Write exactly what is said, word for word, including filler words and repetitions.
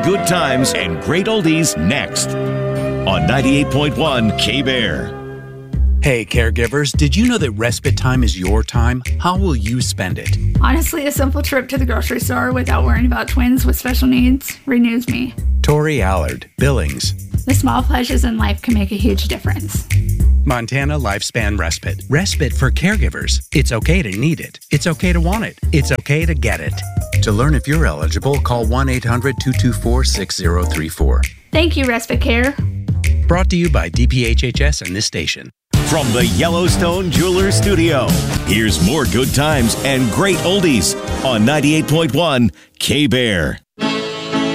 good times and great oldies next on ninety-eight point one K-Bear. Hey, caregivers, did you know that respite time is your time? How will you spend it? Honestly, a simple trip to the grocery store without worrying about twins with special needs renews me. Tori Allard, Billings. The small pleasures in life can make a huge difference. Montana Lifespan Respite. Respite for caregivers. It's okay to need it. It's okay to want it. It's okay to get it. To learn if you're eligible, call one eight hundred two two four six zero three four. Thank you, Respite Care. Brought to you by D P H H S and this station. From the Yellowstone Jewelers Studio, here's more good times and great oldies on ninety-eight point one K-Bear.